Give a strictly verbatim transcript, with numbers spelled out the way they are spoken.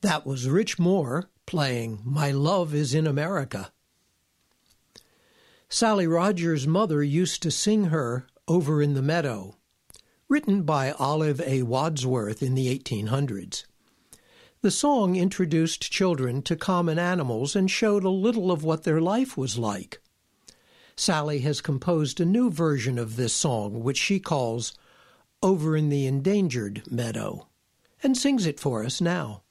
That was Rich Moore playing My Love is in America. Sally Rogers' mother used to sing her Over in the Meadow, written by Olive A. Wadsworth in the eighteen hundreds. The song introduced children to common animals and showed a little of what their life was like. Sally has composed a new version of this song, which she calls Over in the Endangered Meadow, and sings it for us now.